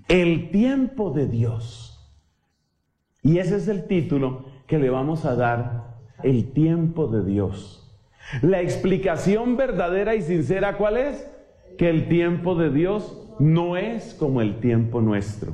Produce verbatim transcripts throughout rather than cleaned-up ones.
El tiempo de Dios. Y ese es el título que le vamos a dar, el tiempo de Dios. La explicación verdadera y sincera, ¿cuál es? Que el tiempo de Dios no es como el tiempo nuestro.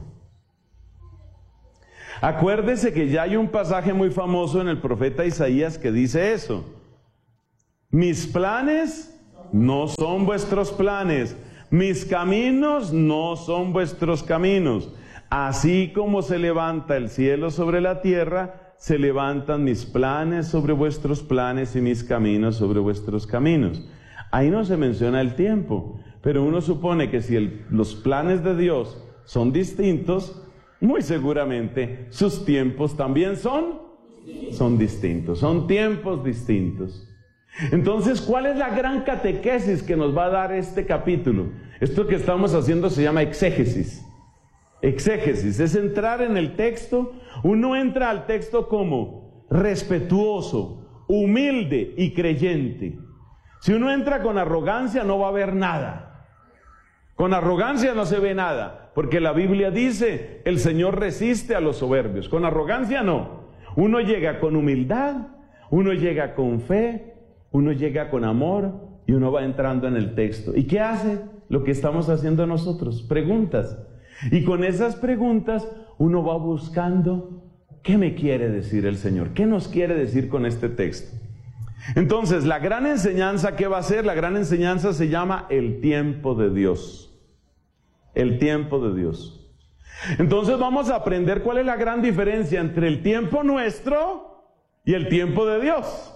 Acuérdese que ya hay un pasaje muy famoso en el profeta Isaías que dice eso. Mis planes no son vuestros planes, mis caminos no son vuestros caminos. Así como se levanta el cielo sobre la tierra, se levantan mis planes sobre vuestros planes y mis caminos sobre vuestros caminos. Ahí no se menciona el tiempo, pero uno supone que si el, los planes de Dios son distintos, muy seguramente sus tiempos también son, son distintos, son tiempos distintos. Entonces, ¿cuál es la gran catequesis que nos va a dar este capítulo? Esto que estamos haciendo se llama exégesis. Exégesis es entrar en el texto. Uno entra al texto como respetuoso, humilde y creyente. Si uno entra con arrogancia, no va a ver nada. Con arrogancia no se ve nada, porque la Biblia dice, el Señor resiste a los soberbios. Con arrogancia no. Uno llega con humildad, uno llega con fe, uno llega con amor y uno va entrando en el texto. ¿Y qué hace? Lo que estamos haciendo nosotros, preguntas. Y con esas preguntas uno va buscando, ¿qué me quiere decir el Señor? ¿Qué nos quiere decir con este texto? Entonces, la gran enseñanza, ¿qué va a ser? La gran enseñanza se llama el tiempo de Dios. El tiempo de Dios. Entonces vamos a aprender cuál es la gran diferencia entre el tiempo nuestro y el tiempo de Dios.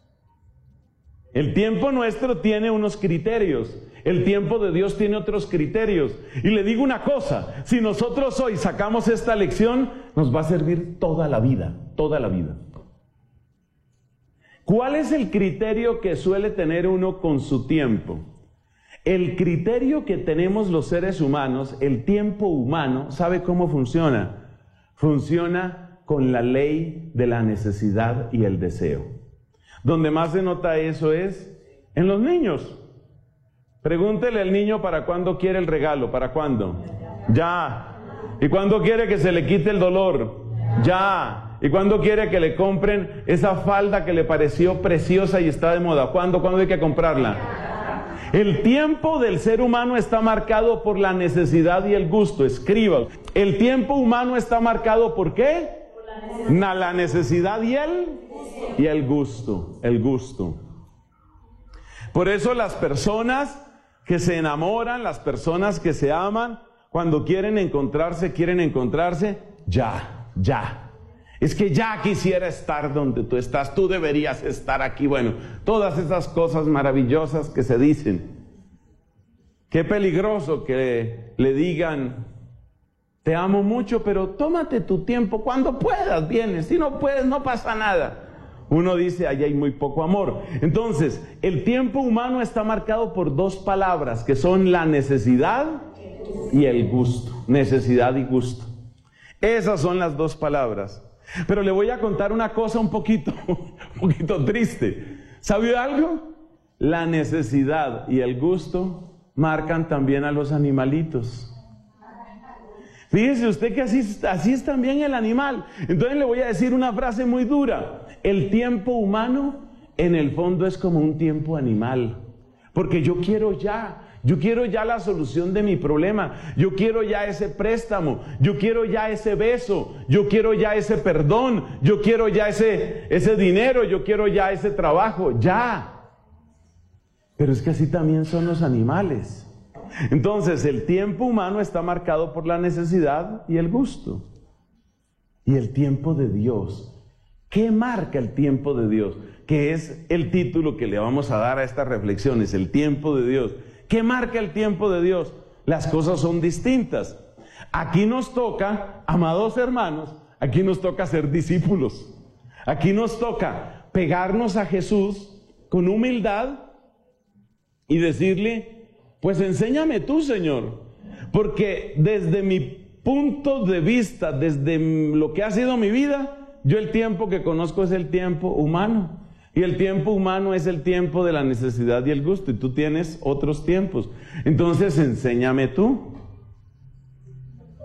El tiempo nuestro tiene unos criterios, el tiempo de Dios tiene otros criterios. Y le digo una cosa, si nosotros hoy sacamos esta lección, nos va a servir toda la vida, toda la vida. ¿Cuál es el criterio que suele tener uno con su tiempo? El criterio que tenemos los seres humanos, el tiempo humano, ¿sabe cómo funciona? Funciona con la ley de la necesidad y el deseo. Donde más se nota eso es en los niños. Pregúntele al niño para cuándo quiere el regalo, ¿para cuándo? Ya. ¿Y cuándo quiere que se le quite el dolor? Ya. ¿Y cuándo quiere que le compren esa falda que le pareció preciosa y está de moda? ¿Cuándo? ¿Cuándo hay que comprarla? El tiempo del ser humano está marcado por la necesidad y el gusto. Escriba. El tiempo humano está marcado ¿por qué? Por la necesidad, la necesidad y el, y el gusto. El gusto. Por eso las personas que se enamoran, las personas que se aman, cuando quieren encontrarse, quieren encontrarse ya, ya. Es que ya quisiera estar donde tú estás, tú deberías estar aquí. Bueno, todas esas cosas maravillosas que se dicen. Qué peligroso que le digan, te amo mucho, pero tómate tu tiempo, cuando puedas vienes, si no puedes no pasa nada. Uno dice, ahí hay muy poco amor. Entonces, el tiempo humano está marcado por dos palabras, que son la necesidad y el gusto. Necesidad y gusto. Esas son las dos palabras. Pero le voy a contar una cosa un poquito, un poquito triste. ¿Sabe algo? La necesidad y el gusto marcan también a los animalitos. Fíjese usted que así, así es también el animal. Entonces le voy a decir una frase muy dura. El tiempo humano en el fondo es como un tiempo animal. Porque yo quiero ya. Yo quiero ya la solución de mi problema, yo quiero ya ese préstamo, yo quiero ya ese beso, yo quiero ya ese perdón, yo quiero ya ese, ese dinero, yo quiero ya ese trabajo, ya. Pero es que así también son los animales. Entonces el tiempo humano está marcado por la necesidad y el gusto. Y el tiempo de Dios, ¿qué marca el tiempo de Dios? Que es el título que le vamos a dar a estas reflexiones, el tiempo de Dios. ¿Qué marca el tiempo de Dios? Las cosas son distintas. Aquí nos toca, amados hermanos, aquí nos toca ser discípulos. Aquí nos toca pegarnos a Jesús con humildad y decirle, pues enséñame tú, Señor. Porque desde mi punto de vista, desde lo que ha sido mi vida, yo el tiempo que conozco es el tiempo humano. Y el tiempo humano es el tiempo de la necesidad y el gusto. Y tú tienes otros tiempos. Entonces, enséñame tú.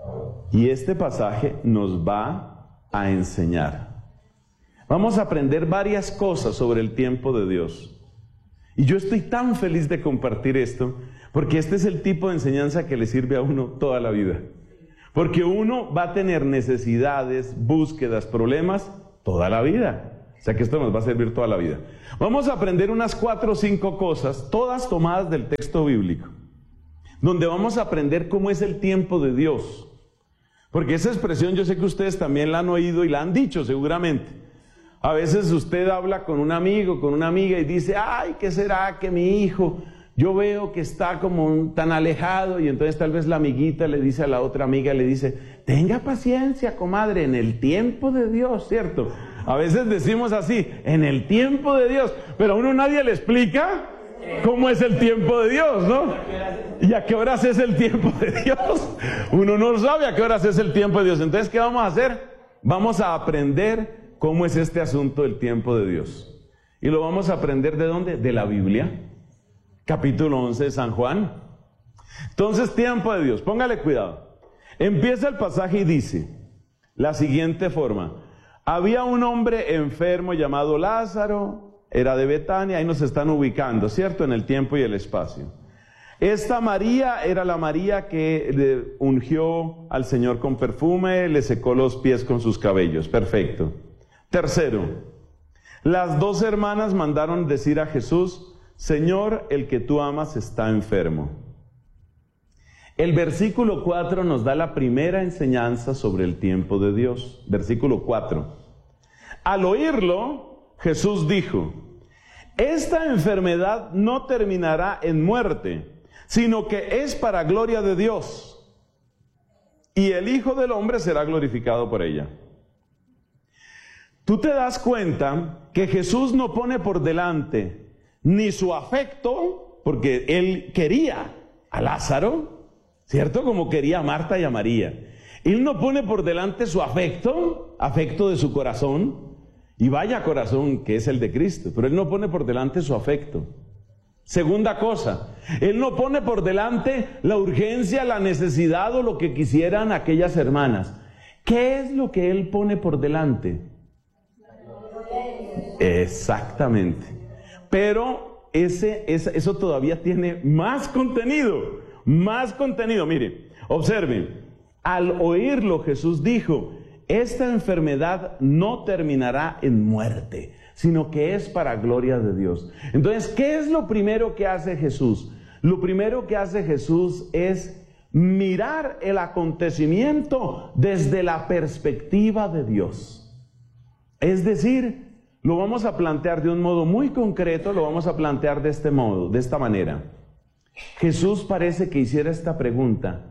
Y este pasaje nos va a enseñar. Vamos a aprender varias cosas sobre el tiempo de Dios. Y yo estoy tan feliz de compartir esto, porque este es el tipo de enseñanza que le sirve a uno toda la vida. Porque uno va a tener necesidades, búsquedas, problemas toda la vida. O sea que esto nos va a servir toda la vida. Vamos a aprender unas cuatro o cinco cosas, todas tomadas del texto bíblico, donde vamos a aprender cómo es el tiempo de Dios. Porque esa expresión yo sé que ustedes también la han oído y la han dicho seguramente. A veces usted habla con un amigo, con una amiga y dice, ay, ¿qué será que mi hijo, yo veo que está como tan alejado? Y entonces tal vez la amiguita le dice a la otra amiga, le dice, tenga paciencia, comadre, en el tiempo de Dios, ¿cierto? A veces decimos así, en el tiempo de Dios, pero a uno nadie le explica cómo es el tiempo de Dios, ¿no? ¿Y a qué horas es el tiempo de Dios? Uno no sabe a qué horas es el tiempo de Dios. Entonces, ¿qué vamos a hacer? Vamos a aprender cómo es este asunto del tiempo de Dios. ¿Y lo vamos a aprender de dónde? De la Biblia, capítulo once de San Juan. Entonces, tiempo de Dios, póngale cuidado. Empieza el pasaje y dice la siguiente forma: había un hombre enfermo llamado Lázaro, era de Betania, ahí nos están ubicando, ¿cierto? En el tiempo y el espacio. Esta María era la María que le ungió al Señor con perfume, le secó los pies con sus cabellos. Perfecto. Tercero, las dos hermanas mandaron decir a Jesús, Señor, el que tú amas está enfermo. El versículo cuatro nos da la primera enseñanza sobre el tiempo de Dios. Versículo cuatro. Al oírlo, Jesús dijo, esta enfermedad no terminará en muerte, sino que es para gloria de Dios, y el Hijo del Hombre será glorificado por ella. Tú te das cuenta que Jesús no pone por delante ni su afecto, porque él quería a Lázaro, ¿cierto? Como quería a Marta y a María. Él no pone por delante su afecto, afecto de su corazón, y vaya corazón que es el de Cristo, pero él no pone por delante su afecto. Segunda cosa, él no pone por delante la urgencia, la necesidad o lo que quisieran aquellas hermanas. ¿Qué es lo que él pone por delante? Exactamente. Pero ese, ese, eso todavía tiene más contenido, más contenido. Mire, observen, al oírlo Jesús dijo, esta enfermedad no terminará en muerte, sino que es para gloria de Dios. Entonces, ¿qué es lo primero que hace Jesús? Lo primero que hace Jesús es mirar el acontecimiento desde la perspectiva de Dios. Es decir, lo vamos a plantear de un modo muy concreto, lo vamos a plantear de este modo, de esta manera. Jesús parece que hiciera esta pregunta: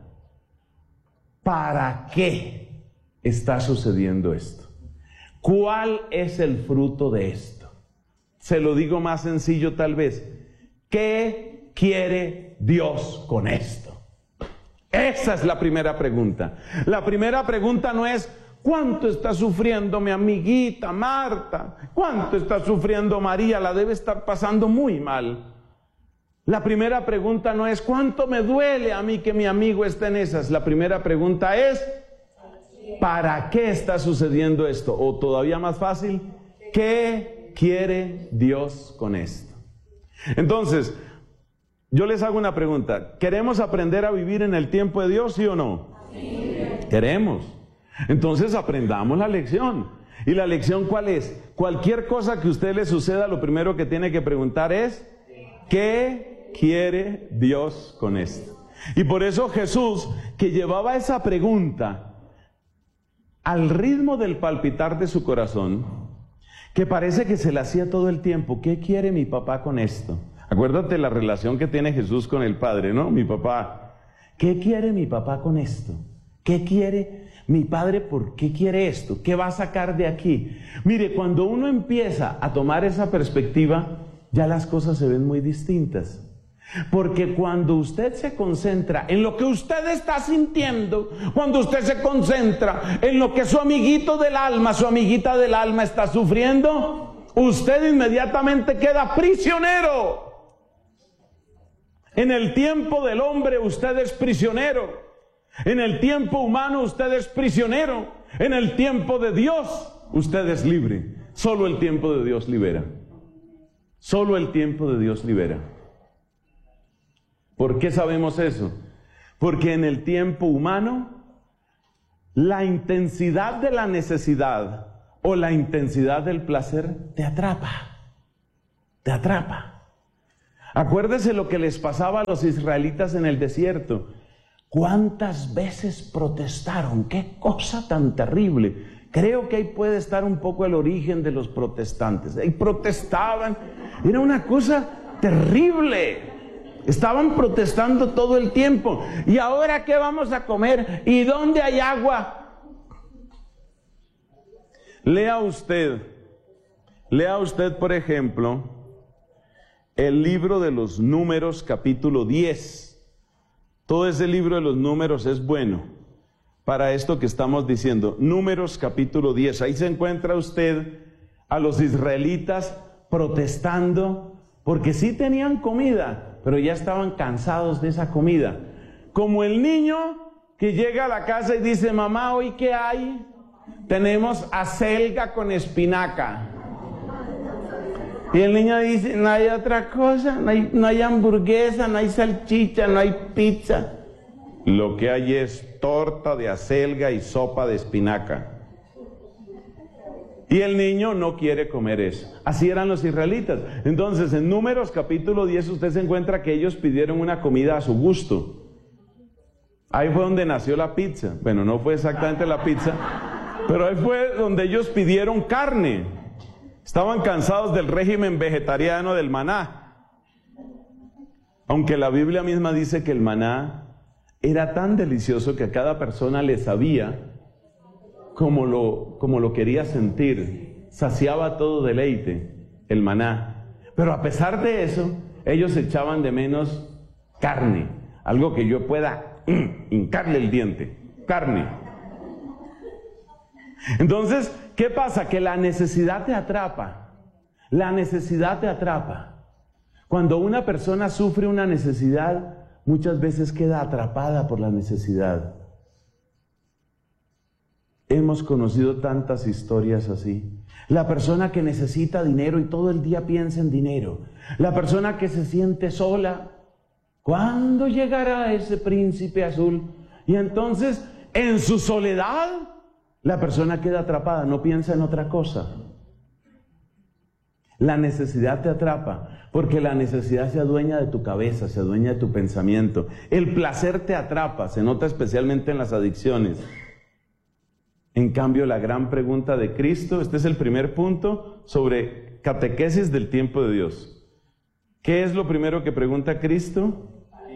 ¿para qué está sucediendo esto? ¿Cuál es el fruto de esto? Se lo digo más sencillo tal vez. ¿Qué quiere Dios con esto? Esa es la primera pregunta. La primera pregunta no es ¿cuánto está sufriendo mi amiguita Marta? ¿Cuánto está sufriendo María? La debe estar pasando muy mal. La primera pregunta no es ¿cuánto me duele a mí que mi amigo esté en esas? La primera pregunta es ¿para qué está sucediendo esto? O todavía más fácil, ¿qué quiere Dios con esto? Entonces, yo les hago una pregunta. ¿Queremos aprender a vivir en el tiempo de Dios, sí o no? Sí. Queremos. Entonces aprendamos la lección. ¿Y la lección cuál es? Cualquier cosa que a usted le suceda, lo primero que tiene que preguntar es ¿qué quiere Dios con esto? Y por eso Jesús, que llevaba esa pregunta al ritmo del palpitar de su corazón, que parece que se le hacía todo el tiempo, ¿qué quiere mi papá con esto? Acuérdate la relación que tiene Jesús con el Padre, ¿no? Mi papá. ¿Qué quiere mi papá con esto? ¿Qué quiere mi Padre? ¿Por qué quiere esto? ¿Qué va a sacar de aquí? Mire, cuando uno empieza a tomar esa perspectiva, ya las cosas se ven muy distintas. Porque cuando usted se concentra en lo que usted está sintiendo, cuando usted se concentra en lo que su amiguito del alma, su amiguita del alma está sufriendo, usted inmediatamente queda prisionero. En el tiempo del hombre usted es prisionero. En el tiempo humano usted es prisionero. En el tiempo de Dios usted es libre. Solo el tiempo de Dios libera. Solo el tiempo de Dios libera. ¿Por qué sabemos eso? Porque en el tiempo humano, la intensidad de la necesidad o la intensidad del placer te atrapa. Te atrapa. Acuérdese lo que les pasaba a los israelitas en el desierto. ¿Cuántas veces protestaron? ¡Qué cosa tan terrible! Creo que ahí puede estar un poco el origen de los protestantes. Ahí protestaban. Era una cosa terrible. Estaban protestando todo el tiempo. ¿Y ahora qué vamos a comer? ¿Y dónde hay agua? Lea usted, lea usted, por ejemplo, el libro de los Números, capítulo diez. Todo ese libro de los Números es bueno para esto que estamos diciendo. Números, capítulo diez. Ahí se encuentra usted a los israelitas protestando porque sí tenían comida, pero ya estaban cansados de esa comida. Como el niño que llega a la casa y dice: mamá, ¿hoy qué hay? Tenemos acelga con espinaca. Y el niño dice: no hay otra cosa, no hay, no hay hamburguesa, no hay salchicha, no hay pizza. Lo que hay es torta de acelga y sopa de espinaca. Y el niño no quiere comer eso. Así eran los israelitas. Entonces, en Números capítulo diez, usted se encuentra que ellos pidieron una comida a su gusto. Ahí fue donde nació la pizza. Bueno, no fue exactamente la pizza, pero ahí fue donde ellos pidieron carne. Estaban cansados del régimen vegetariano del maná. Aunque la Biblia misma dice que el maná era tan delicioso que a cada persona le sabía como lo, como lo quería sentir. Saciaba todo deleite, el maná. Pero a pesar de eso, ellos echaban de menos carne. Algo que yo pueda mm, hincarle el diente. Carne. Entonces, ¿qué pasa? Que la necesidad te atrapa. La necesidad te atrapa. Cuando una persona sufre una necesidad, muchas veces queda atrapada por la necesidad. Hemos conocido tantas historias así. La persona que necesita dinero y todo el día piensa en dinero. La persona que se siente sola. ¿Cuándo llegará ese príncipe azul? Y entonces, en su soledad, la persona queda atrapada, no piensa en otra cosa. La necesidad te atrapa, porque la necesidad se adueña de tu cabeza, se adueña de tu pensamiento. El placer te atrapa, se nota especialmente en las adicciones. En cambio, la gran pregunta de Cristo, este es el primer punto sobre catequesis del tiempo de Dios. ¿Qué es lo primero que pregunta Cristo?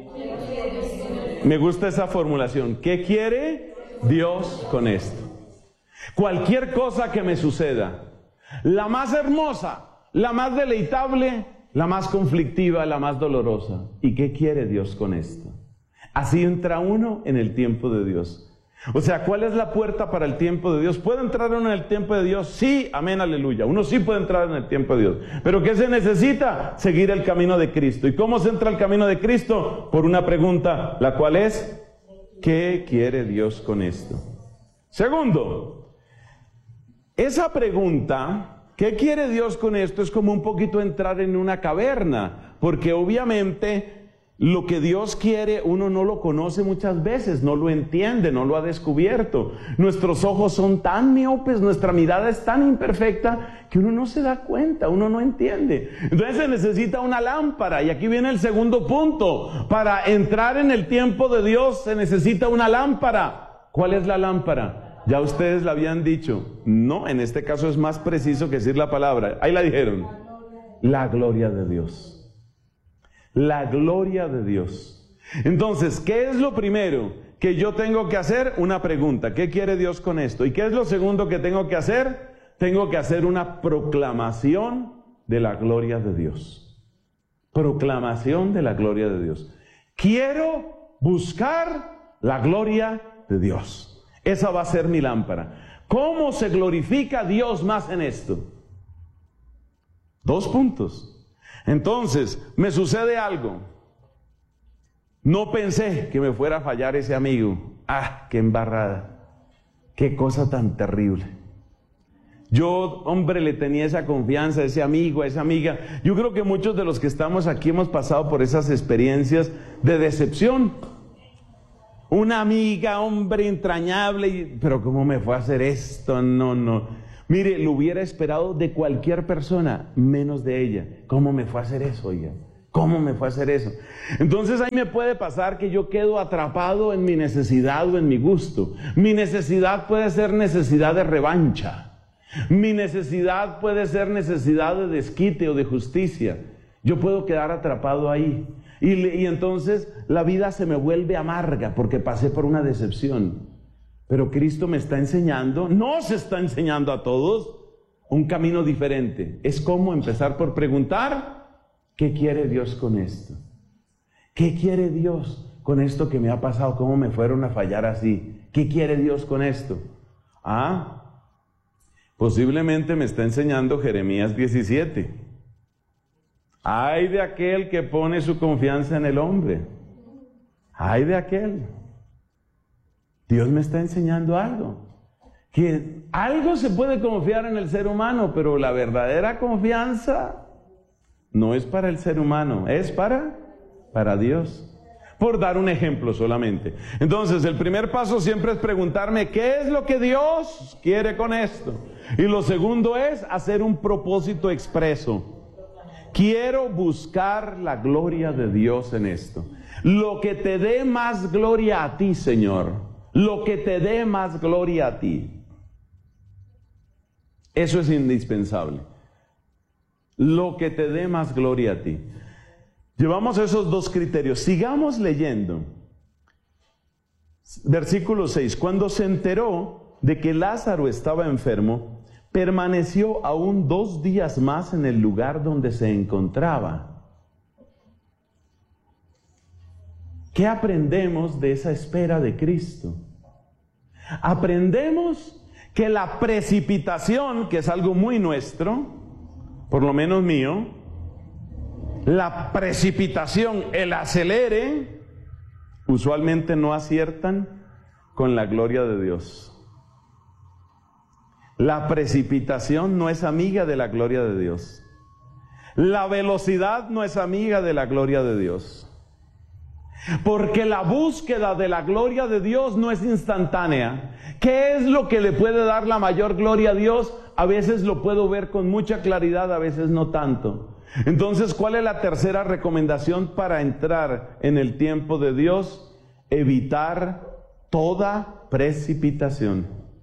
Me gusta esa formulación. ¿Qué quiere Dios con esto? Cualquier cosa que me suceda, la más hermosa, la más deleitable, la más conflictiva, la más dolorosa. ¿Y qué quiere Dios con esto? Así entra uno en el tiempo de Dios. O sea, ¿cuál es la puerta para el tiempo de Dios? ¿Puede entrar uno en el tiempo de Dios? Sí, amén, aleluya. Uno sí puede entrar en el tiempo de Dios. ¿Pero qué se necesita? Seguir el camino de Cristo. ¿Y cómo se entra al camino de Cristo? Por una pregunta, la cual es: ¿qué quiere Dios con esto? Segundo, esa pregunta, ¿qué quiere Dios con esto? Es como un poquito entrar en una caverna, porque obviamente lo que Dios quiere uno no lo conoce muchas veces, no lo entiende, no lo ha descubierto. Nuestros ojos son tan miopes, nuestra mirada es tan imperfecta que uno no se da cuenta, uno no entiende. Entonces se necesita una lámpara, y aquí viene el segundo punto. Para entrar en el tiempo de Dios se necesita una lámpara. ¿Cuál es la lámpara? Ya ustedes la habían dicho. No, en este caso es más preciso que decir la palabra. Ahí la dijeron. La gloria de Dios. La gloria de Dios. Entonces, ¿qué es lo primero que yo tengo que hacer? Una pregunta. ¿Qué quiere Dios con esto? ¿Y qué es lo segundo que tengo que hacer? Tengo que hacer una proclamación de la gloria de Dios. Proclamación de la gloria de Dios. Quiero buscar la gloria de Dios. Esa va a ser mi lámpara. ¿Cómo se glorifica Dios más en esto? Dos puntos. Entonces, me sucede algo. No pensé que me fuera a fallar ese amigo. ¡Ah, qué embarrada! ¡Qué cosa tan terrible! Yo, hombre, le tenía esa confianza a ese amigo, a esa amiga. Yo creo que muchos de los que estamos aquí hemos pasado por esas experiencias de decepción. Una amiga, hombre, entrañable, y, pero ¿cómo me fue a hacer esto? No, no. Mire, lo hubiera esperado de cualquier persona, menos de ella. ¿Cómo me fue a hacer eso, oiga? ¿Cómo me fue a hacer eso? Entonces ahí me puede pasar que yo quedo atrapado en mi necesidad o en mi gusto. Mi necesidad puede ser necesidad de revancha. Mi necesidad puede ser necesidad de desquite o de justicia. Yo puedo quedar atrapado ahí. Y, y entonces la vida se me vuelve amarga porque pasé por una decepción. Pero Cristo me está enseñando, nos está enseñando a todos un camino diferente. Es como empezar por preguntar, ¿qué quiere Dios con esto? ¿Qué quiere Dios con esto que me ha pasado? ¿Cómo me fueron a fallar así? ¿Qué quiere Dios con esto? Ah, posiblemente me está enseñando Jeremías diecisiete. Ay de aquel que pone su confianza en el hombre. Ay de aquel. Dios me está enseñando algo. Que algo se puede confiar en el ser humano, pero la verdadera confianza no es para el ser humano, es para, para Dios. Por dar un ejemplo solamente. Entonces, el primer paso siempre es preguntarme, ¿qué es lo que Dios quiere con esto? Y lo segundo es hacer un propósito expreso. Quiero buscar la gloria de Dios en esto. Lo que te dé más gloria a ti, Señor. Lo que te dé más gloria a ti. Eso es indispensable. Lo que te dé más gloria a ti. Llevamos esos dos criterios. Sigamos leyendo. Versículo seis. Cuando se enteró de que Lázaro estaba enfermo, permaneció aún dos días más en el lugar donde se encontraba. ¿Qué aprendemos de esa espera de Cristo? Aprendemos que la precipitación, que es algo muy nuestro, por lo menos mío, la precipitación, el acelere, usualmente no aciertan con la gloria de Dios. La precipitación no es amiga de la gloria de Dios. La velocidad no es amiga de la gloria de Dios. Porque la búsqueda de la gloria de Dios no es instantánea. ¿Qué es lo que le puede dar la mayor gloria a Dios? A veces lo puedo ver con mucha claridad, a veces no tanto. Entonces, ¿cuál es la tercera recomendación para entrar en el tiempo de Dios? Evitar toda precipitación.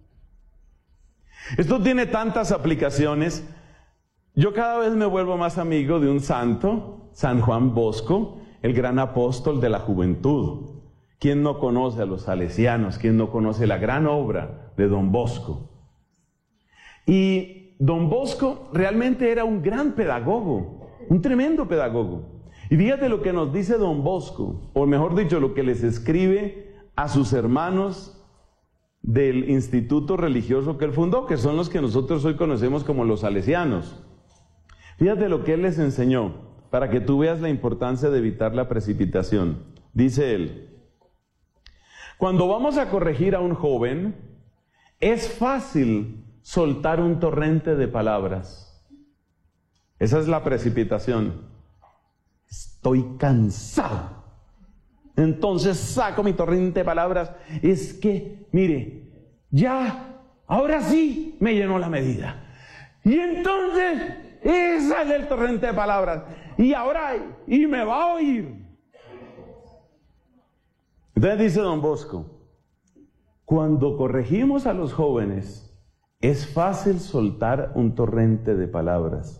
Esto tiene tantas aplicaciones. Yo cada vez me vuelvo más amigo de un santo, San Juan Bosco, el gran apóstol de la juventud. ¿Quién no conoce a los salesianos? ¿Quién no conoce la gran obra de Don Bosco? Y Don Bosco realmente era un gran pedagogo, un tremendo pedagogo. Y fíjate lo que nos dice Don Bosco, o mejor dicho, lo que les escribe a sus hermanos del instituto religioso que él fundó, que son los que nosotros hoy conocemos como los salesianos. Fíjate lo que él les enseñó, para que tú veas la importancia de evitar la precipitación. Dice él: cuando vamos a corregir a un joven, es fácil soltar un torrente de palabras. Esa es la precipitación. Estoy cansado. Entonces saco mi torrente de palabras. Es que, mire, ya, ahora sí me llenó la medida. Y entonces, y sale el torrente de palabras. Y ahora, y me va a oír. Entonces dice Don Bosco, cuando corregimos a los jóvenes, es fácil soltar un torrente de palabras.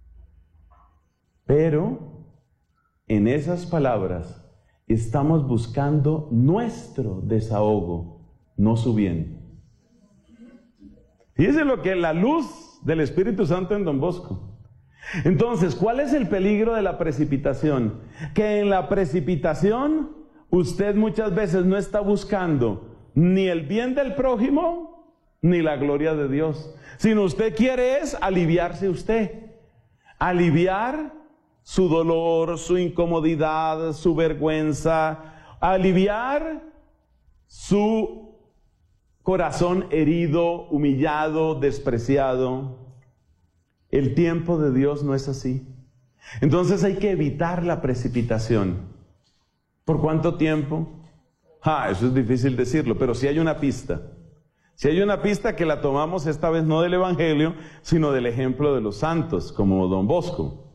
Pero en esas palabras estamos buscando nuestro desahogo, no su bien. Fíjense lo que es la luz del Espíritu Santo en Don Bosco. Entonces, ¿cuál es el peligro de la precipitación? Que en la precipitación usted muchas veces no está buscando ni el bien del prójimo, ni la gloria de Dios, sino usted quiere es aliviarse usted, aliviar su dolor, su incomodidad, su vergüenza, aliviar su corazón herido, humillado, despreciado. El tiempo de Dios no es así. Entonces hay que evitar la precipitación. ¿Por cuánto tiempo? Ah, eso es difícil decirlo, pero sí hay una pista. Sí hay una pista que la tomamos esta vez no del Evangelio, sino del ejemplo de los santos, como Don Bosco.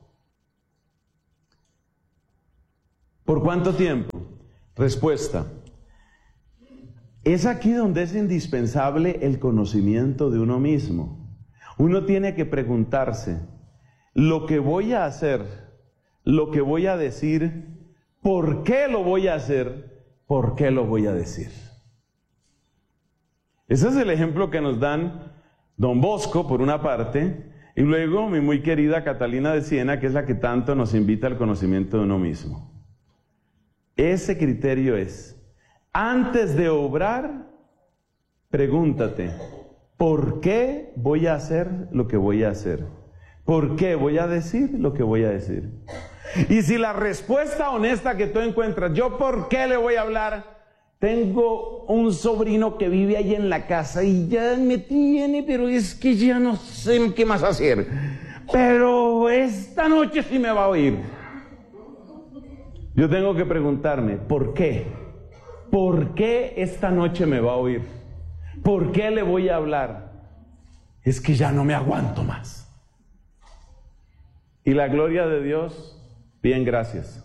¿Por cuánto tiempo? Respuesta. Es aquí donde es indispensable el conocimiento de uno mismo. Uno tiene que preguntarse, lo que voy a hacer, lo que voy a decir, ¿por qué lo voy a hacer? ¿Por qué lo voy a decir? Ese es el ejemplo que nos dan Don Bosco, por una parte, y luego mi muy querida Catalina de Siena, que es la que tanto nos invita al conocimiento de uno mismo. Ese criterio es, antes de obrar, pregúntate, ¿por qué voy a hacer lo que voy a hacer? ¿Por qué voy a decir lo que voy a decir? Y si la respuesta honesta que tú encuentras, ¿yo por qué le voy a hablar? Tengo un sobrino que vive ahí en la casa y ya me tiene, pero es que ya no sé qué más hacer. Pero esta noche sí me va a oír. Yo tengo que preguntarme, ¿por qué? ¿Por qué esta noche me va a oír? ¿Por qué le voy a hablar? Es que ya no me aguanto más. Y la gloria de Dios, bien, gracias.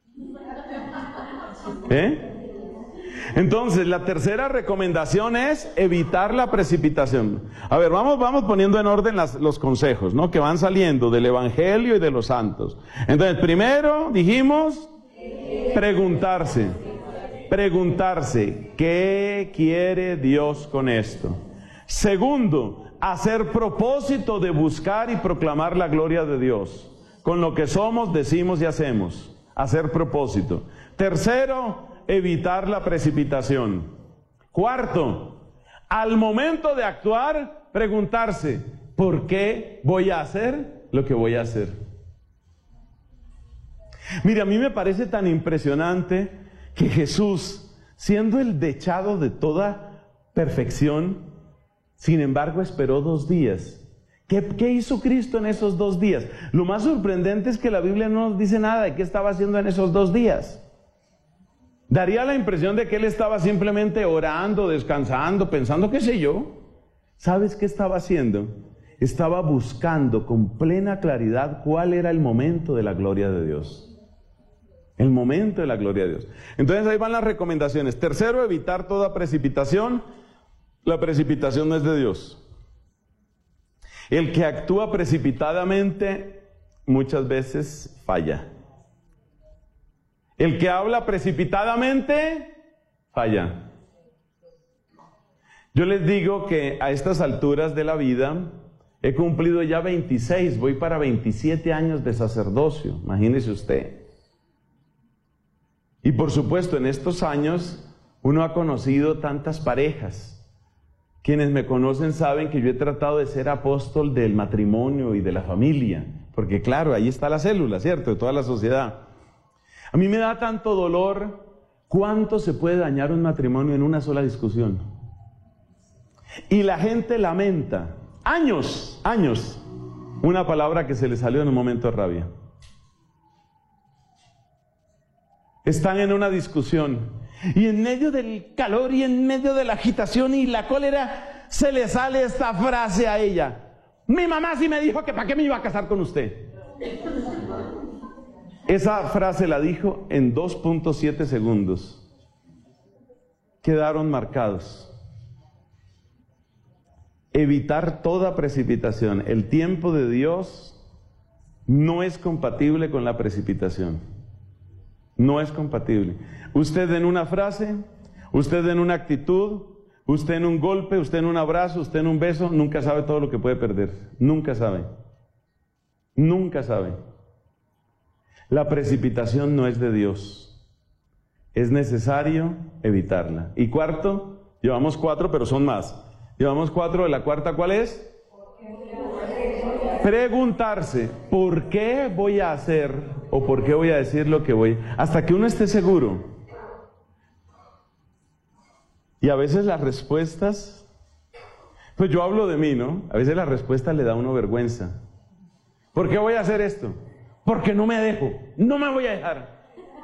¿Eh? Entonces, la tercera recomendación es evitar la precipitación. A ver, vamos, vamos poniendo en orden las, los consejos, ¿no? Que van saliendo del Evangelio y de los santos. Entonces, primero dijimos, preguntarse. Preguntarse, ¿qué quiere Dios con esto? Segundo, hacer propósito de buscar y proclamar la gloria de Dios. Con lo que somos, decimos y hacemos. Hacer propósito. Tercero, evitar la precipitación. Cuarto, al momento de actuar, preguntarse, ¿por qué voy a hacer lo que voy a hacer? Mira, a mí me parece tan impresionante que Jesús, siendo el dechado de toda perfección, sin embargo esperó dos días. ¿Qué, ¿Qué hizo Cristo en esos dos días? Lo más sorprendente es que la Biblia no nos dice nada de qué estaba haciendo en esos dos días. Daría la impresión de que Él estaba simplemente orando, descansando, pensando, qué sé yo. ¿Sabes qué estaba haciendo? Estaba buscando con plena claridad cuál era el momento de la gloria de Dios. El momento de la gloria de Dios. Entonces ahí van las recomendaciones. Tercero, evitar toda precipitación. La precipitación no es de Dios. El que actúa precipitadamente muchas veces falla. El que habla precipitadamente falla. Yo les digo que a estas alturas de la vida he cumplido ya veintiséis, voy para veintisiete años de sacerdocio, imagínese usted. Y por supuesto, en estos años uno ha conocido tantas parejas. Quienes me conocen saben que yo he tratado de ser apóstol del matrimonio y de la familia, porque claro, ahí está la célula, ¿cierto?, de toda la sociedad. A mí me da tanto dolor cuánto se puede dañar un matrimonio en una sola discusión. Y la gente lamenta, años, años, una palabra que se le salió en un momento de rabia. Están en una discusión y en medio del calor y en medio de la agitación y la cólera se le sale esta frase a ella: mi mamá sí me dijo que para qué me iba a casar con usted. Esa frase la dijo en dos punto siete segundos. Quedaron marcados. Evitar toda precipitación. El tiempo de Dios no es compatible con la precipitación. No es compatible. Usted en una frase, usted en una actitud, usted en un golpe, usted en un abrazo, usted en un beso, nunca sabe todo lo que puede perder. Nunca sabe. Nunca sabe. La precipitación no es de Dios. Es necesario evitarla. Y cuarto, llevamos cuatro, pero son más. Llevamos cuatro, de la cuarta, ¿cuál es? Preguntarse, ¿por qué voy a hacer o por qué voy a decir lo que voy? Hasta que uno esté seguro. Y a veces las respuestas, pues yo hablo de mí, ¿no? A veces la respuesta le da a uno vergüenza. ¿Por qué voy a hacer esto? Porque no me dejo, no me voy a dejar.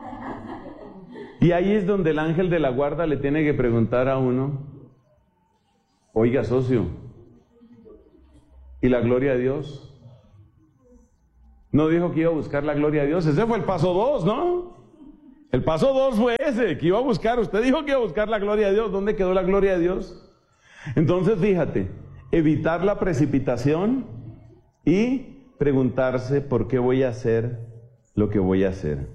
Y ahí es donde el ángel de la guarda le tiene que preguntar a uno, oiga, socio, ¿y la gloria de Dios? ¿No dijo que iba a buscar la gloria de Dios? Ese fue el paso dos, ¿no? El paso dos fue ese, que iba a buscar. Usted dijo que iba a buscar la gloria de Dios. ¿Dónde quedó la gloria de Dios? Entonces, fíjate, evitar la precipitación y preguntarse por qué voy a hacer lo que voy a hacer.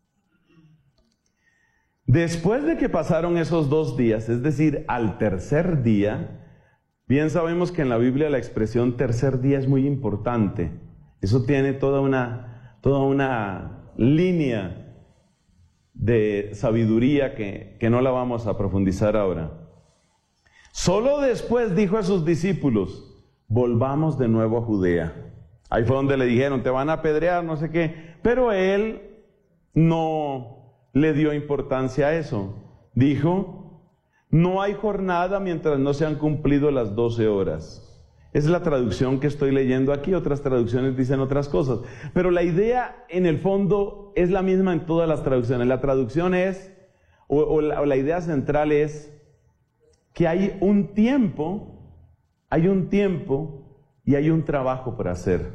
Después de que pasaron esos dos días, es decir, al tercer día, bien sabemos que en la Biblia la expresión tercer día es muy importante. Eso tiene toda una, toda una línea de sabiduría que, que no la vamos a profundizar ahora. Solo después dijo a sus discípulos, volvamos de nuevo a Judea. Ahí fue donde le dijeron, te van a apedrear, no sé qué. Pero él no le dio importancia a eso. Dijo, no hay jornada mientras no se han cumplido las doce horas. Es la traducción que estoy leyendo aquí, otras traducciones dicen otras cosas. Pero la idea en el fondo es la misma en todas las traducciones. La traducción es, o, o, la, o la idea central es, que hay un tiempo, hay un tiempo y hay un trabajo por hacer.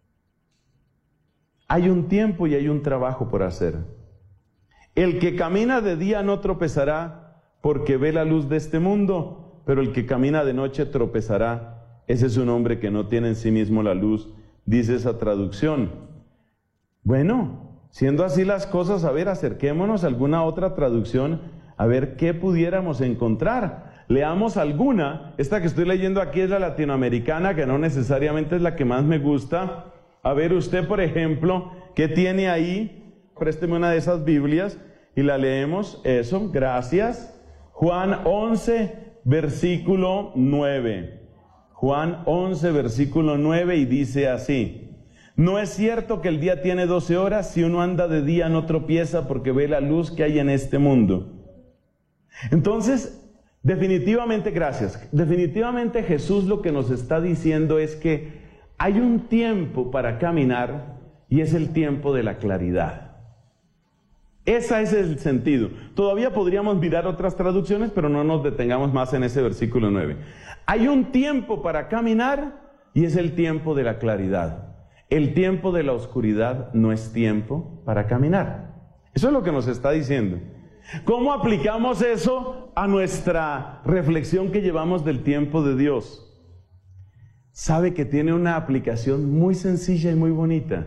Hay un tiempo y hay un trabajo por hacer. El que camina de día no tropezará porque ve la luz de este mundo, pero el que camina de noche tropezará. Ese es un hombre que no tiene en sí mismo la luz, dice esa traducción. Bueno, siendo así las cosas, a ver, acerquémonos a alguna otra traducción, a ver qué pudiéramos encontrar. Leamos alguna. Esta que estoy leyendo aquí es la latinoamericana, que no necesariamente es la que más me gusta. A ver usted, por ejemplo, ¿qué tiene ahí? Présteme una de esas Biblias y la leemos. Eso, gracias. Juan once, versículo nueve. Juan once, versículo nueve, y dice así: no es cierto que el día tiene doce horas, si uno anda de día no tropieza porque ve la luz que hay en este mundo. Entonces, definitivamente, gracias, definitivamente Jesús lo que nos está diciendo es que hay un tiempo para caminar y es el tiempo de la claridad. Ese es el sentido. Todavía podríamos mirar otras traducciones, pero no nos detengamos más en ese versículo nueve. Hay un tiempo para caminar y es el tiempo de la claridad. El tiempo de la oscuridad no es tiempo para caminar. Eso es lo que nos está diciendo. ¿Cómo aplicamos eso a nuestra reflexión que llevamos del tiempo de Dios? Sabe que tiene una aplicación muy sencilla y muy bonita.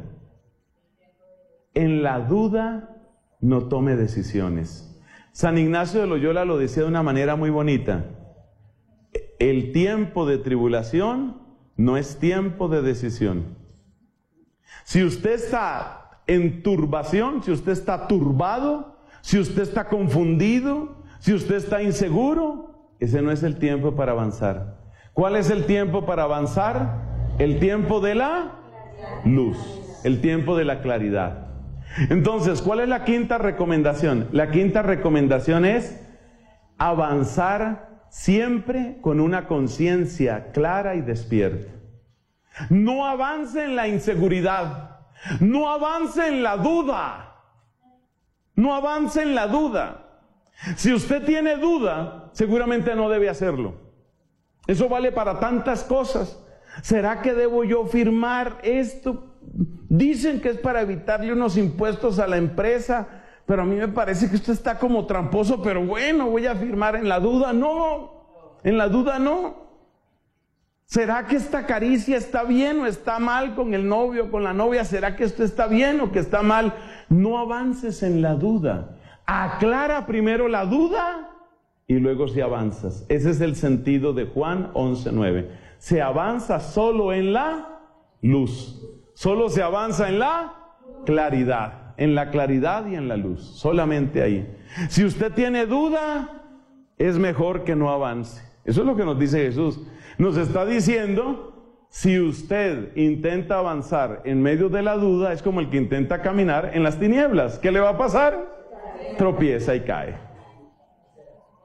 En la duda no tome decisiones. San Ignacio de Loyola lo decía de una manera muy bonita. El tiempo de tribulación no es tiempo de decisión. Si usted está en turbación, si usted está turbado, si usted está confundido, si usted está inseguro, ese no es el tiempo para avanzar. ¿Cuál es el tiempo para avanzar? El tiempo de la luz, el tiempo de la claridad. Entonces, ¿cuál es la quinta recomendación? La quinta recomendación es avanzar siempre con una conciencia clara y despierta. No avance en la inseguridad, no avance en la duda, no avance en la duda. Si usted tiene duda, seguramente no debe hacerlo. Eso vale para tantas cosas. ¿Será que debo yo firmar esto? Dicen que es para evitarle unos impuestos a la empresa, pero a mí me parece que esto está como tramposo, pero bueno, voy a firmar en la duda. No, en la duda no. ¿Será que esta caricia está bien o está mal con el novio o con la novia? ¿Será que esto está bien o que está mal? No avances en la duda. Aclara primero la duda y luego si avanzas. Ese es el sentido de Juan once nueve. Se avanza solo en la luz. Solo se avanza en la claridad. En la claridad y en la luz. Solamente ahí. Si usted tiene duda, es mejor que no avance. Eso es lo que nos dice Jesús. Nos está diciendo, si usted intenta avanzar en medio de la duda, es como el que intenta caminar en las tinieblas. ¿Qué le va a pasar? Tropieza y cae.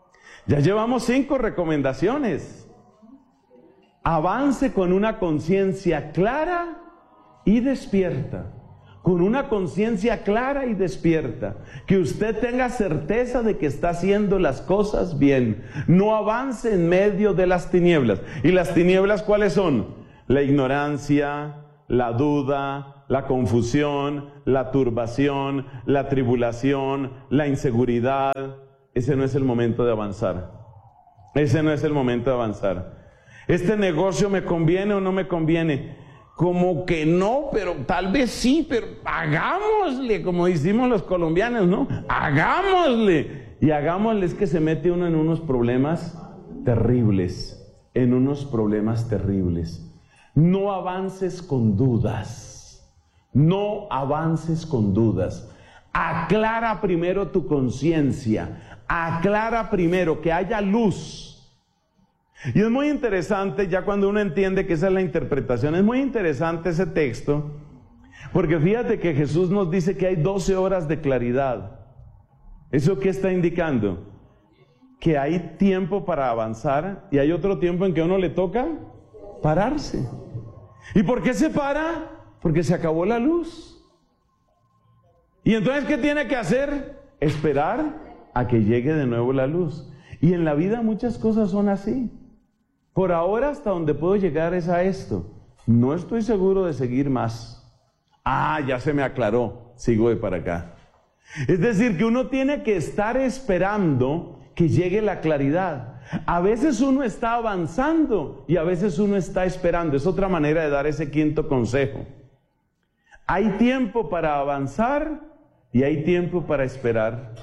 Ya llevamos cinco recomendaciones. Avance con una conciencia clara y despierta. Con una conciencia clara y despierta. Que usted tenga certeza de que está haciendo las cosas bien. No avance en medio de las tinieblas. ¿Y las tinieblas cuáles son? La ignorancia, la duda, la confusión, la turbación, la tribulación, la inseguridad. Ese no es el momento de avanzar. Ese no es el momento de avanzar. ¿Este negocio me conviene o no me conviene? Como que no, pero tal vez sí, pero hagámosle, como decimos los colombianos, ¿no? Hagámosle. Y hagámosle es que se mete uno en unos problemas terribles, en unos problemas terribles. No avances con dudas, no avances con dudas. Aclara primero tu conciencia, aclara primero que haya luz. Y es muy interesante, ya cuando uno entiende que esa es la interpretación, es muy interesante ese texto, porque fíjate que Jesús nos dice que hay doce horas de claridad. ¿Eso qué está indicando? Que hay tiempo para avanzar y hay otro tiempo en que a uno le toca pararse. ¿Y por qué se para? Porque se acabó la luz. ¿Y entonces qué tiene que hacer? Esperar a que llegue de nuevo la luz. Y en la vida muchas cosas son así. Por ahora hasta donde puedo llegar es a esto. No estoy seguro de seguir más. Ah, ya se me aclaró, sigo de para acá. Es decir, que uno tiene que estar esperando que llegue la claridad. A veces uno está avanzando y a veces uno está esperando. Es otra manera de dar ese quinto consejo. Hay tiempo para avanzar y hay tiempo para esperar.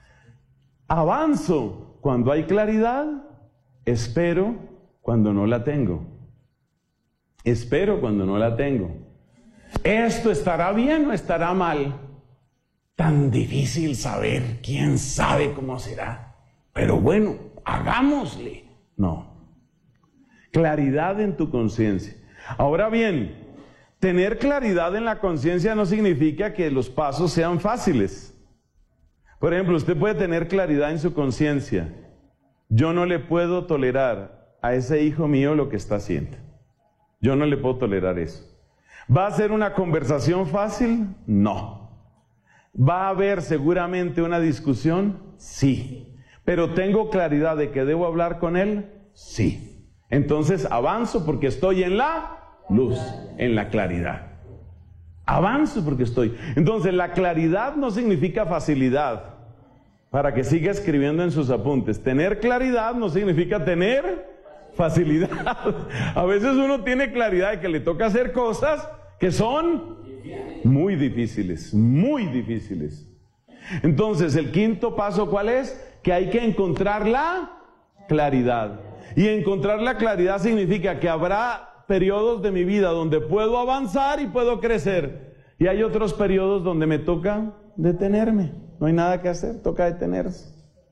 Avanzo cuando hay claridad, espero cuando no la tengo. Espero cuando no la tengo. ¿Esto estará bien o estará mal? Tan difícil saber, quién sabe cómo será. Pero bueno, hagámosle. No. Claridad en tu conciencia. Ahora bien, tener claridad en la conciencia no significa que los pasos sean fáciles. Por ejemplo, usted puede tener claridad en su conciencia. Yo no le puedo tolerar a ese hijo mío lo que está haciendo. Yo no le puedo tolerar eso. ¿Va a ser una conversación fácil? No. ¿Va a haber seguramente una discusión? Sí. ¿Pero tengo claridad de que debo hablar con él? Sí. Entonces avanzo porque estoy en la luz, en la claridad. Avanzo porque estoy. Entonces la claridad no significa facilidad. Para que siga escribiendo en sus apuntes. Tener claridad no significa tener facilidad. A veces uno tiene claridad de que le toca hacer cosas que son muy difíciles, muy difíciles. Entonces, el quinto paso, ¿cuál es? Que hay que encontrar la claridad. Y encontrar la claridad significa que habrá periodos de mi vida donde puedo avanzar y puedo crecer. Y hay otros periodos donde me toca detenerme. No hay nada que hacer, toca detenerse.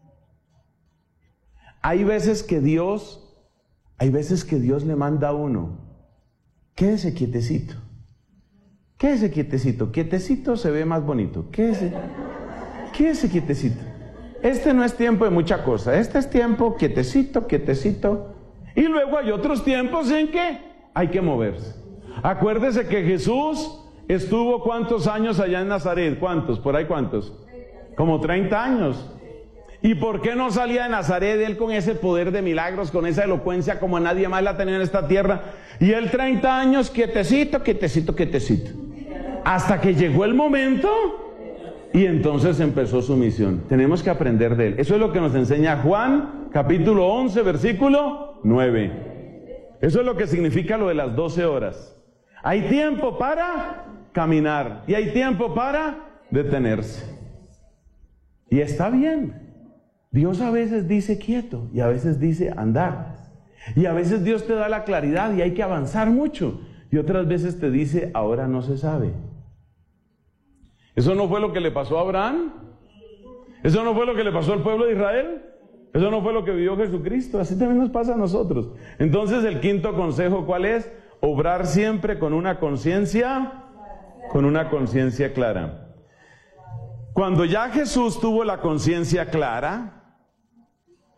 Hay veces que Dios... Hay veces que Dios le manda a uno, quédese quietecito, quédese quietecito, quietecito se ve más bonito, quédese, quédese quietecito. Este no es tiempo de mucha cosa, este es tiempo quietecito, quietecito. Y luego hay otros tiempos en que hay que moverse. Acuérdese que Jesús estuvo ¿cuántos años allá en Nazaret? ¿Cuántos? ¿Por ahí cuántos? Como treinta años. ¿Y por qué no salía de Nazaret él con ese poder de milagros, con esa elocuencia como nadie más la tenía en esta tierra? Y él treinta años quietecito, quietecito, quietecito. Hasta que llegó el momento y entonces empezó su misión. Tenemos que aprender de él. Eso es lo que nos enseña Juan, capítulo once, versículo nueve. Eso es lo que significa lo de las doce horas. Hay tiempo para caminar y hay tiempo para detenerse. Y está bien. Dios a veces dice quieto y a veces dice andar. Y a veces Dios te da la claridad y hay que avanzar mucho. Y otras veces te dice, ahora no se sabe. ¿Eso no fue lo que le pasó a Abraham? ¿Eso no fue lo que le pasó al pueblo de Israel? ¿Eso no fue lo que vivió Jesucristo? Así también nos pasa a nosotros. Entonces el quinto consejo, ¿cuál es? Obrar siempre con una conciencia, con una conciencia clara. Cuando ya Jesús tuvo la conciencia clara,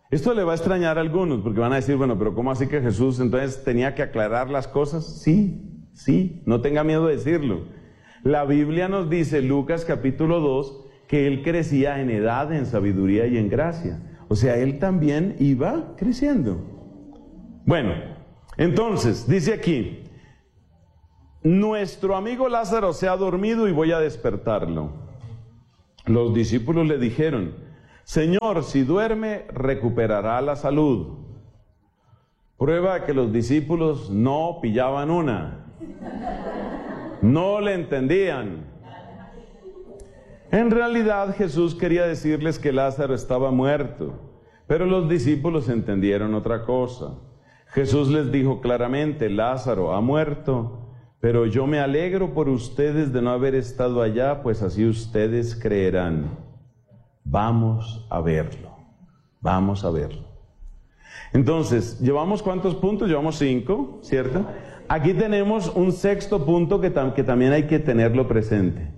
Esto le va a extrañar a algunos, porque van a decir, bueno, pero ¿cómo así que Jesús entonces tenía que aclarar las cosas? Sí, sí, no tenga miedo de decirlo. La Biblia nos dice, Lucas capítulo dos, que Él crecía en edad, en sabiduría y en gracia. O sea, Él también iba creciendo. Bueno, entonces, dice aquí, nuestro amigo Lázaro se ha dormido y voy a despertarlo. Los discípulos le dijeron, Señor, si duerme, recuperará la salud. Prueba que los discípulos no pillaban una. No le entendían. En realidad Jesús quería decirles que Lázaro estaba muerto, pero los discípulos entendieron otra cosa. Jesús les dijo claramente, Lázaro ha muerto, pero yo me alegro por ustedes de no haber estado allá, pues así ustedes creerán. Vamos a verlo, vamos a verlo. Entonces, ¿llevamos cuántos puntos? Llevamos cinco, ¿cierto? Aquí tenemos un sexto punto que, tam- que también hay que tenerlo presente.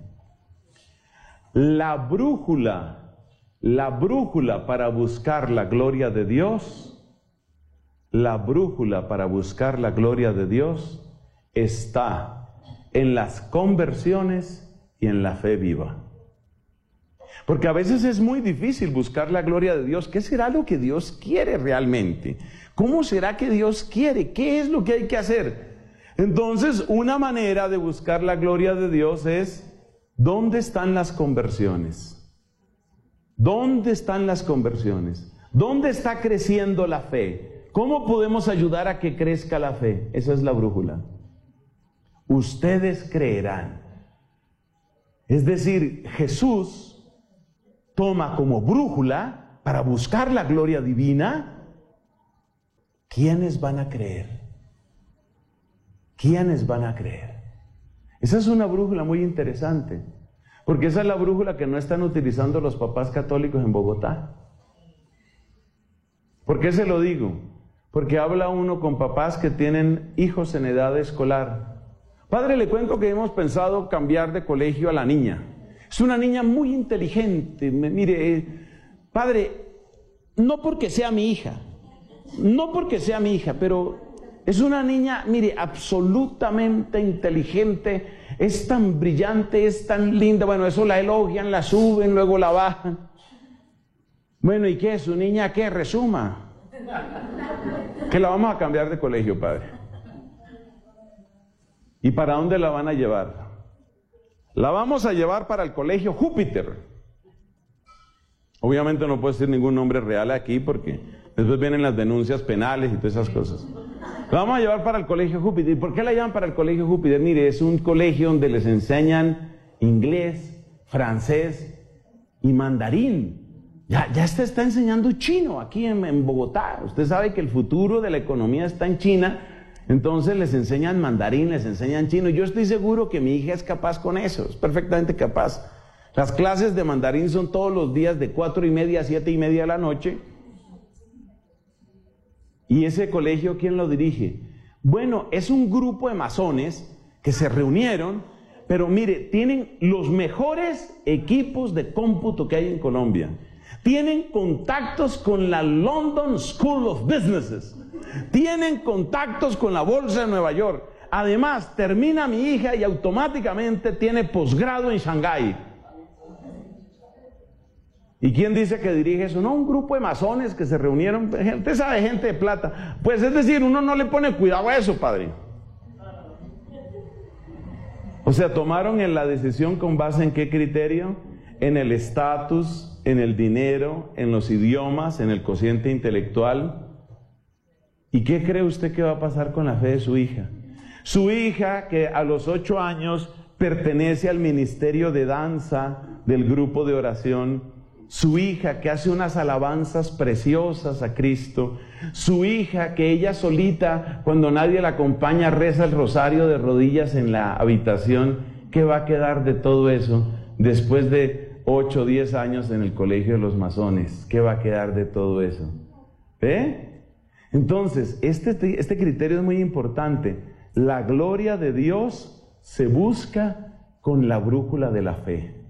La brújula, la brújula para buscar la gloria de Dios, la brújula para buscar la gloria de Dios está en las conversiones y en la fe viva. Porque a veces es muy difícil buscar la gloria de Dios. ¿Qué será lo que Dios quiere realmente? ¿Cómo será que Dios quiere? ¿Qué es lo que hay que hacer? Entonces, una manera de buscar la gloria de Dios es, ¿dónde están las conversiones? ¿Dónde están las conversiones? ¿Dónde está creciendo la fe? ¿Cómo podemos ayudar a que crezca la fe? Esa es la brújula. Ustedes creerán. Es decir, Jesús toma como brújula para buscar la gloria divina. ¿Quiénes van a creer? ¿Quiénes van a creer? Esa es una brújula muy interesante, porque esa es la brújula que no están utilizando los papás católicos en Bogotá. ¿Por qué se lo digo? Porque habla uno con papás que tienen hijos en edad escolar. Padre, le cuento que hemos pensado cambiar de colegio a la niña. Es una niña muy inteligente. Me, mire, eh, padre, no porque sea mi hija, no porque sea mi hija, pero es una niña, mire, absolutamente inteligente, es tan brillante, es tan linda. Bueno, eso la elogian, la suben, luego la bajan. Bueno, ¿y qué? ¿Su niña qué? Resuma. Que la vamos a cambiar de colegio, padre. ¿Y para dónde la van a llevar? La vamos a llevar para el colegio Júpiter. Obviamente no puedo decir ningún nombre real aquí porque después vienen las denuncias penales y todas esas cosas. La vamos a llevar para el colegio Júpiter. ¿Y por qué la llevan para el colegio Júpiter? Mire, es un colegio donde les enseñan inglés, francés y mandarín. Ya, ya se está enseñando chino aquí en, en Bogotá. Usted sabe que el futuro de la economía está en China. Entonces les enseñan mandarín, les enseñan chino. Yo estoy seguro que mi hija es capaz con eso, es perfectamente capaz. Las clases de mandarín son todos los días de cuatro y media a siete y media de la noche. ¿Y ese colegio quién lo dirige? Bueno, es un grupo de masones que se reunieron, pero mire, tienen los mejores equipos de cómputo que hay en Colombia. Tienen contactos con la London School of Businesses. Tienen contactos con la Bolsa de Nueva York. Además, termina mi hija y automáticamente tiene posgrado en Shanghái. ¿Y quién dice que dirige eso? No, un grupo de masones que se reunieron. Usted sabe, gente de plata. Pues es decir, uno no le pone cuidado a eso, padre. O sea, tomaron en la decisión con base en qué criterio? En el estatus, en el dinero, en los idiomas, en el cociente intelectual. ¿Y qué cree usted que va a pasar con la fe de su hija? Su hija, que a los ocho años pertenece al ministerio de danza del grupo de oración. Su hija, que hace unas alabanzas preciosas a Cristo. Su hija, que ella solita, cuando nadie la acompaña, reza el rosario de rodillas en la habitación. ¿Qué va a quedar de todo eso después de ocho o diez años en el colegio de los masones? ¿Qué va a quedar de todo eso? ¿Eh? Entonces, este, este criterio es muy importante. La gloria de Dios se busca con la brújula de la fe.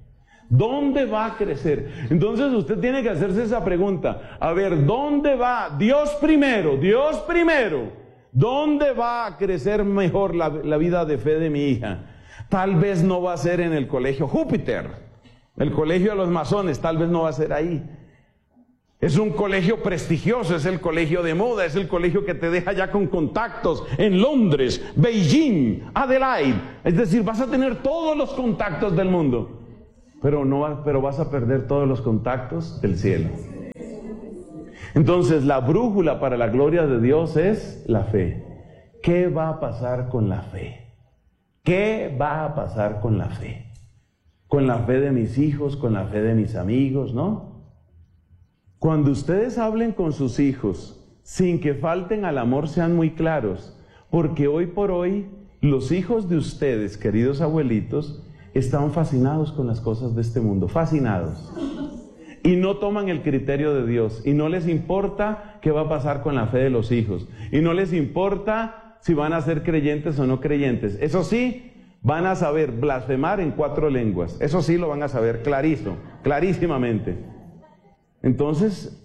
¿Dónde va a crecer? Entonces usted tiene que hacerse esa pregunta. A ver, ¿dónde va? Dios primero, Dios primero. ¿Dónde va a crecer mejor la, la vida de fe de mi hija? Tal vez no va a ser en el colegio Júpiter, el colegio de los masones, tal vez no va a ser ahí. Es un colegio prestigioso, es el colegio de moda, es el colegio que te deja ya con contactos en Londres, Beijing, Adelaide. Es decir, vas a tener todos los contactos del mundo. Pero, no, pero vas a perder todos los contactos del cielo. Entonces la brújula para la gloria de Dios es la fe. ¿Qué va a pasar con la fe? ¿Qué va a pasar con la fe? Con la fe de mis hijos, con la fe de mis amigos, ¿no? Cuando ustedes hablen con sus hijos, sin que falten al amor, sean muy claros. Porque hoy por hoy, los hijos de ustedes, queridos abuelitos, están fascinados con las cosas de este mundo, fascinados. Y no toman el criterio de Dios. Y no les importa qué va a pasar con la fe de los hijos. Y no les importa si van a ser creyentes o no creyentes. Eso sí, van a saber blasfemar en cuatro lenguas. Eso sí lo van a saber clarísimo, clarísimamente. Entonces,